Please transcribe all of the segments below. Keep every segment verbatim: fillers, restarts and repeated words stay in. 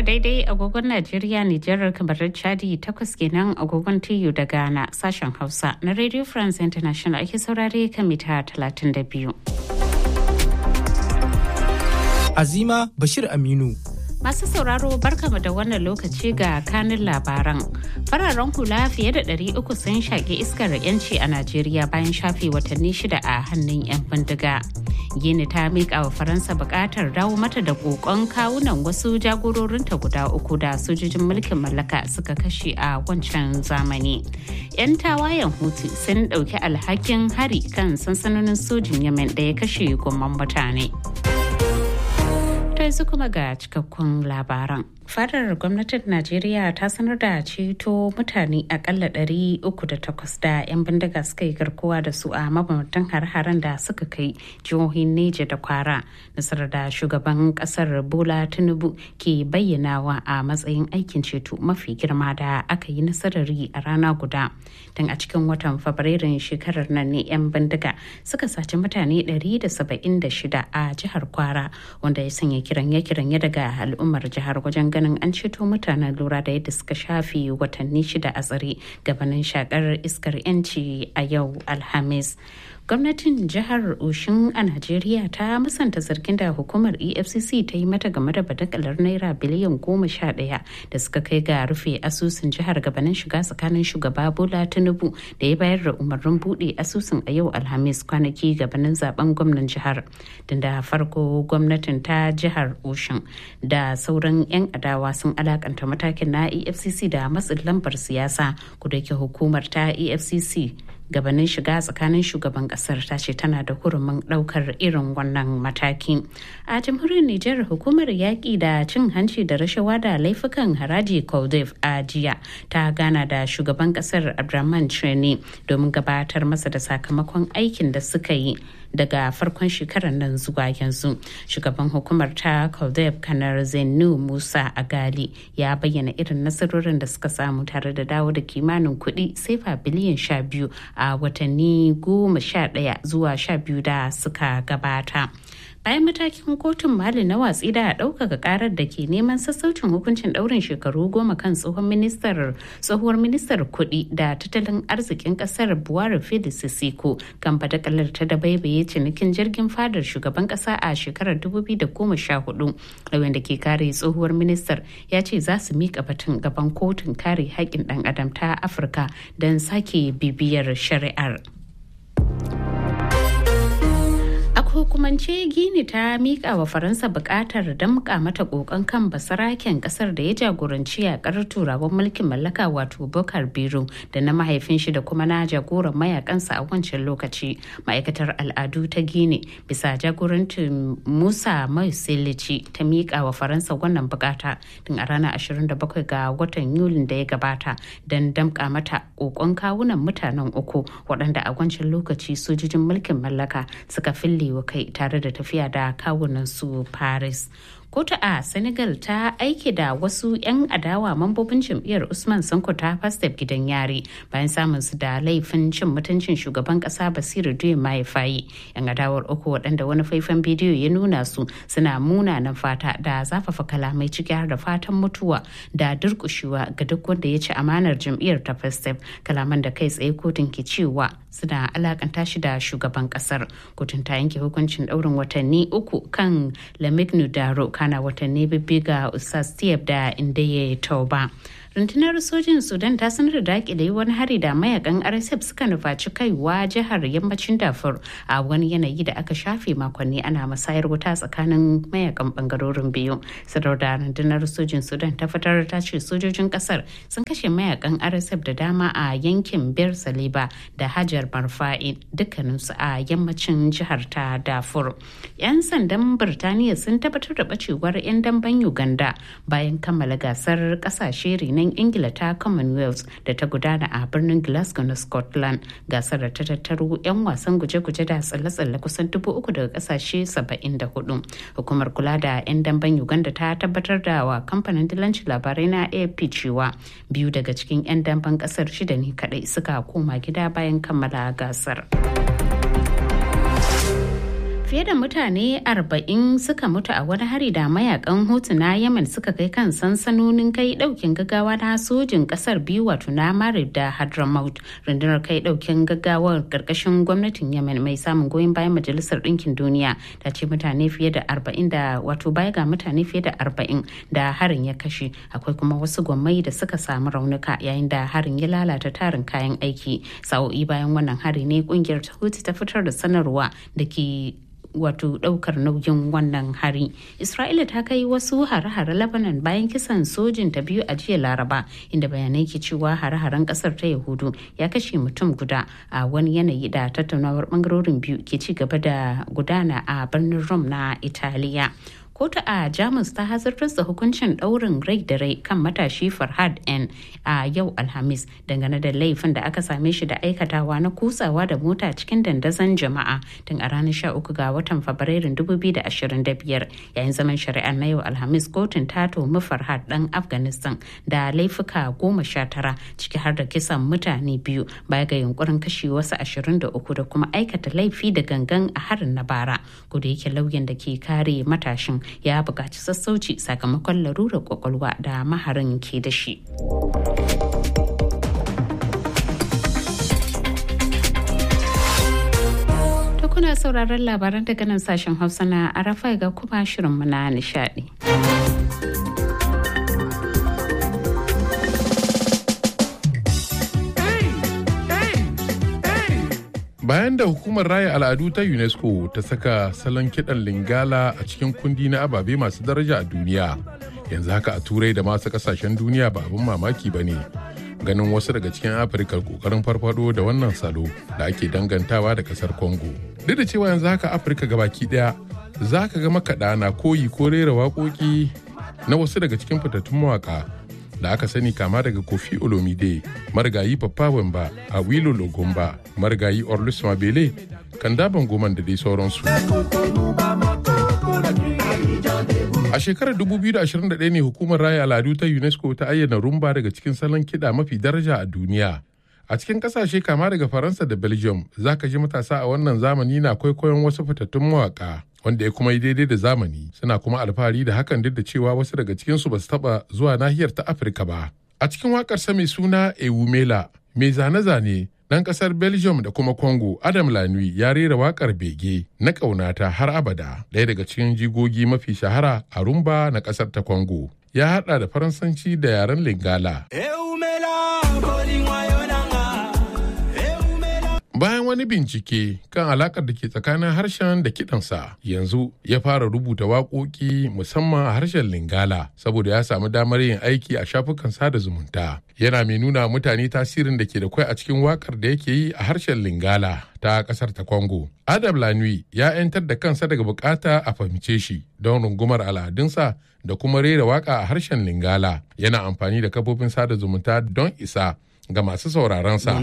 tara daidai agogon Najeriya, Nijar, kamar Chadi, takwas kenan agogon T U da Ghana. Sashen Hausa na Radio France International ake saurare kan mita talatin da biyu. Azima Bashir Aminu. Masu sauraro barkamu da wannan lokaci ga kanin labaran. Fararen hula fiye da ɗari uku sun shaƙi iskar 'yanci a Najeriya bayan shafe watanni shida a hannun 'yan bindiga. Gini ta miƙa wa Faransa buƙatar dawo mata da ƙoƙon kawunan wasu jagororinta guda uku da sojojin mulkin mallaka suka kashe a wancan zamani. 'Yan tawayen Houthi sun ɗauki alhakin hari kan sansanonin sojin Yemen da ya kashe gomman mutane. Yanzu kuma ga cikakkun labaran. Fadar gwamnatin Najeriya ta sanar da ceto mutane akalla ɗari uku da takwas da 'yan bindiga suka yi garkuwa da su a mabambantan har-haren da suka kai jihohin Neja da Kwara. Nasarar da shugaban kasar Bola Tinubu ke bayyanawa a matsayin aikin ceto mafi girma da aka yi nasarar yi a rana guda. Tun a cikin watan Fabrairun shekarar nan ne 'yan bindiga suka saci mutane ɗari da saba'in da shida a jihar Kwara, wanda ya sanya kiranye-kiranye daga al'ummar jihar wajen ganin an ceto mutanen lura da yadda suka shafe watanni shida a tsare gabanin shakar iskar 'yanci a yau Alhamis. Gwamnatin jihar Oshin a Najeriya ta musanta zargin da hukumar E F C C ta yi mata game da badakalar naira biliyan goma sha ɗaya da suka kai ga rufe asusun jihar gabanin shiga tsakanin shugaba Bola Tinubu da ya bayar da umarnin buɗe asusun a yau Alhamis kwanaki gabanin zaben gwamnan jihar. Tun da farko gwamnatin ta jihar Oshin da sauran 'yan adawa sun alakanta matakin na E F C C da matsin lambar siyasa, kudake hukumar ta E F C C gabanin shiga tsakanin shugaban kasar ta ce tana da hurumin daukar irin wannan mataki. A jamhuriyar Nijar, hukumar yaƙi da cin hanci da rashawa da laifukan haraji Koldef a jiya ta gana da shugaban kasar Abdurrahman Chani domin gabatar masa da sakamakon aikin da suka yi daga farkon shekarar nan zuwa yanzu. Shugaban hukumar ta Koldef Kanar Zainu Musa Agali ya bayyana irin nasarorin da suka samu tare da dawo da kimanin kuɗi sefa biliyan sha biyu a watanni goma sha ɗaya zuwa sha biyu da suka gabata. Bayan matakin kotun Mali na watsi da ɗaukaka karar da ke neman sassaucin hukuncin ɗaurin shekaru goma kan tsohon ministar tsohuwar ministar kuɗi da tattalin arzikin ƙasar Buhari Felix Sisiko kan badakalar ta da baibaye cinikin jirgin fadar shugaban ƙasa a shekarar dubu biyu da goma sha hudu. Lauyan da ke kare tsohuwar ministar ya ce za su miƙa batun gaban kotun kare haƙƙin ɗan adam ta Afirka don sake bibiyar shari'ar. Hukumance Gini ta mika wa Faransa bukatar damka mata kokon kan basaraken kasar da ya jagoranci yakar turawan mulkin mallaka wato Bokar Biro da na mahaifin shi da kuma na jagoran mayakansa a wancan lokaci. Ma'aikatar al'adu ta Gini bisa jagorancin Musa Mausilici ta mika wa Faransa wannan bukata tun a ranar ashirin da bakwai ga watan Yulin da ya gabata don damka mata kokon kawunan mutanen uku waɗanda a wancan lokaci sojojin mulkin mallaka suka fille kai tare da tafiya da kawunan su Paris. Kotu a Senegal ta aike da wasu 'yan adawa mambobin jam'iyyar Usman Sanko ta Pastef gidan yari bayan samun su da laifin cin mutuncin shugaban kasa Basiru Diomaye Faye. 'Yan adawar uku waɗanda wani faifan bidiyo ya nuna su suna munanan fata da zafafa kalamai ciki har da fatan mutuwa da durƙushewa ga duk wanda ya ci amanar jam'iyyar ta Pastef, kalaman da kai tsaye kotun ke cewa suna alakanta shi da shugaban kasar. Kotun ta yanke hukuncin ɗaurin watanni uku kan Lamine Daro kana watanni bibbi ga Ustaz Tiyab da Indeye Tauba. Rundunar sojin Sudan ta sanar da dakile wani hari da mayakan R S F suka nufaci kaiwa jihar yammacin Darfur a wani yanayi da aka shafe makonni ana musayar wuta tsakanin mayakan bangarorin biyu. Sadar da rundunar sojin Sudan ta fitar ta ce sojojin kasar sun kashe mayakan R S F da dama a yankin Bir Saliba da Hajar Marfa'i dukkaninsu a yammacin jihar ta Darfur. 'Yan sandan Birtaniya sun tabbatar da bacewar 'yan damben Uganda bayan kammala gasar kasashe renon Ingila ta Commonwealth da ta gudana a birnin Glasgow na Scotland. Gasar da ta tattaro 'yan wasan guje-guje da tsalle-tsalle kusan dubu uku daga kasashe saba'in da hudu. Hukumar kula da 'yan damben Uganda ta tabbatar da wa kamfanin dillancin labarai na A F P cewa biyu daga cikin 'yan damben kasar shida ne kadai suka koma gida bayan kammala gasar. Fiye da mutane arba'in suka mutu a wani hari da mayakan Hutu na Yemen suka kai kan sansanonin kai daukin gaggawa na sojin kasar biyu wato na Marib da Hadramaut. Rundunar kai daukin gaggawar karkashin gwamnatin Yemen mai samun goyon bayan Majalisar Dinkin Duniya ta ce mutane fiye da arba'in da wato baya ga mutane fiye da arba'in da harin ya kashe. Akwai kuma wasu gwammai da suka samu raunuka yayin da harin ya lalata tarin kayan aiki. Sa'o'i bayan wannan hari ne kungiyar ta Hutu ta fitar da sanarwa da ke wato daukar nauyin wannan hari. Isra'ila ta kai wasu hare-hare Lebanon bayan kisan sojin ta biyu a jiya Laraba, inda bayanai ke cewa hare-haren kasar ta Yahudu ya kashe mutum guda a wani yanayi da tattaunawar bangarorin biyu ke ci gaba da gudana a birnin Rome na Italiya. Kotu a Jamus ta hazartar da hukuncin ɗaurin rai da rai kan matashi Farhad N a yau Alhamis dangane da laifin da aka same shi da aikatawa na kusawa da mota cikin dandazon jama'a tun a ranar sha uku ga watan Fabrairun dubu biyu da ashirin da biyar. Yayin zaman shari'ar na yau Alhamis, kotun ta tuhumi Farhad ɗan Afghanistan da laifuka goma sha tara ciki har da kisan mutane biyu baya ga yunkurin kashe wasu ashirin da uku da kuma aikata laifi da gangan a harin na bara. Kuda yake lauyan da ke kare matashin ya buƙaci sassauci sakamakon larurar kwakwalwa da maharin ke da shi. Ta kuna sauraron labaran daga nan sashen Hausa na Arafai ga kuma shirinmu na nishadi. Bayan da hukumar raya al'adu ta UNESCO ta saka salon kiɗan Lingala a cikin kundi na ababe masu daraja a duniya, yanzu haka a Turai da masu ƙasashen duniya ba abin mamaki ba ne. Ganin wasu daga cikin Afirka ƙoƙarin farfado da wannan salo da ake dangantawa da ƙasar Congo. Duk da cewa yanzu haka Afirka gabaki ɗaya za ka ga makaɗa na koyi ko rera waƙoƙi na wasu daga cikin fitattun mawaƙa da aka sani kama daga Kofi Olomide, marigayi Papa Wemba, Awilo Logomba, marigayi Orlus Mabele, Kandaban Goman da dai sauransu. A shekarar dubu biyu da ashirin da ɗaya ne hukumar raya al'adu ta UNESCO ta ayyana rumba daga cikin salon kiɗa mafi daraja a duniya. A cikin ƙasashe kama daga Faransa da Belgium, za ka ji matasa a wannan zamani na kwaikwayon wasu fitattun mawaƙa. Wanda ya kuma yi daidai da zamani, suna kuma alfahari da hakan duk da cewa wasu daga cikinsu ba su taɓa zuwa nahiyar ta Afirka ba. A cikin waƙarsa mai suna Ewumela, mai zane-zane ɗan ƙasar Belgium da kuma Congo, Adam Lanui ya rera waƙar bege na ƙaunata har abada, ɗaya daga cikin jigogi mafi shahara a rumba na ƙasar ta Congo. Ya haɗa da Faransanci da yaren Lingala. Bayan wani bincike kan alakar da ke tsakanin harshen da kiɗansa, yanzu ya fara rubuta waƙoƙi musamman a harshen Lingala saboda ya samu damar yin aiki a shafukan sada zumunta. Yana mai nuna mutane tasirin da ke da kwai a cikin waƙar da yake yi a harshen Lingala ta ƙasar ta Congo. Adam Lanui ya 'yantar da kansa daga bukata a fahimce shi don rungumar al'adunsa da kuma rera waƙa a harshen Lingala. Yana amfani da kafofin sada zumunta don isa ga masu sauraronsa.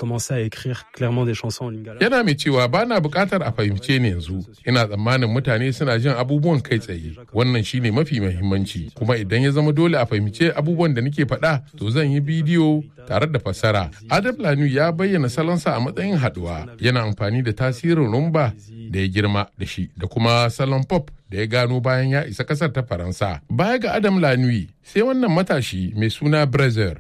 Yana mai cewa ba na bukatar a fahimce ni yanzu, ina tsammanin mutane suna jin abubuwan kai tsaye, wannan shine mafi muhimmanci, kuma idan ya zama dole a fahimce abubuwan da nake faɗa to zan yi bidiyo tare da fassara. Adam Lanu ya bayyana salonsa a matsayin haɗuwa, yana amfani da tasirin rumba da ya girma da shi da kuma salon pop da ya gano bayan ya isa ƙasar ta Faransa. Baya ga Adam Lanu sai wannan matashi mai suna Brezer.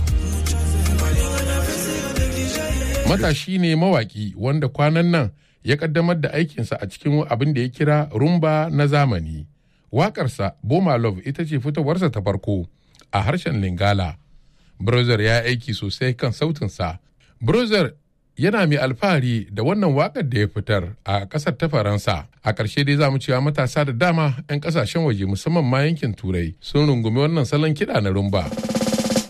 Matashi ne mawaki wanda kwanan nan ya kaddamar da aikinsa a cikin abin da ya kira rumba na zamani. Waƙarsa Boma Love ita ce fitowarsa ta farko a harshen Lingala. Brother ya aiki sosai kan sautinsa. Brother yana mai alfahari da wannan waƙar da ya fitar a ƙasar ta Faransa. A ƙarshe dai za mu cewa matasa da dama 'yan ƙasashen waje musamman ma yankin Turai sun rungumi wannan salon kiɗa na rumba.